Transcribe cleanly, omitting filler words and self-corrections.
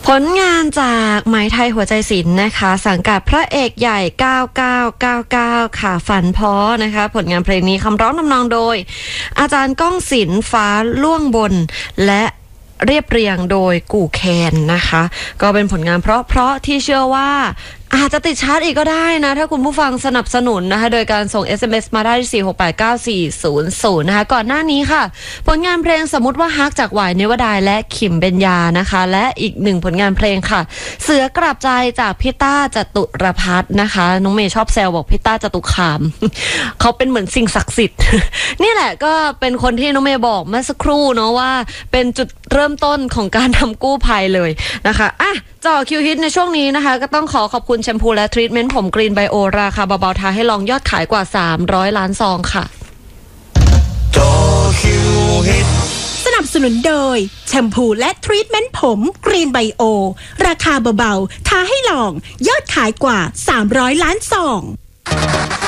ผลงานจากไหมไทยหัวใจศิลป์นะคะสังกัดพระเอกใหญ่9999ค่ะฝันพ้อนะคะผลงานเพลงนี้คำร้องนำนองโดยอาจารย์ก้องศิลป์ฟ้าล่วงบนและเรียบเรียงโดยกู่แคนนะคะก็เป็นผลงานเพราะที่เชื่อว่าอาจจะติดชาร์ตอีกก็ได้นะถ้าคุณผู้ฟังสนับสนุนนะคะโดยการส่ง SMS มาได้ที่4689400นะคะก่อนหน้านี้ค่ะผลงานเพลงสมมติว่าฮักจากหวายเนวดายและขิมเบญญานะคะและอีกหนึ่งผลงานเพลงค่ะเสือกลับใจจากพี่ต้าจตุรพัฒน์นะคะน้องเมย์ชอบแซวบอกพี่ต้าจตุคาม เขาเป็นเหมือนสิ่งศักดิ์สิทธิ์ นี่แหละก็เป็นคนที่น้องเมย์บอกเมื่อสักครู่เนาะว่าเป็นจุดเริ่มต้นของการทำกู้ภัยเลยนะคะจ่อคิวฮิตในช่วงนี้นะคะก็ต้องขอบคุณแชมพูและทรีทเมนต์ผมกรีนไบโอราคาเบาๆทาให้ลองยอดขายกว่า300ล้านซองค่ะสนับสนุนโดยแชมพูและทรีทเมนต์ผมกรีนไบโอราคาเบาๆทาให้ลองยอดขายกว่า300ล้านซอง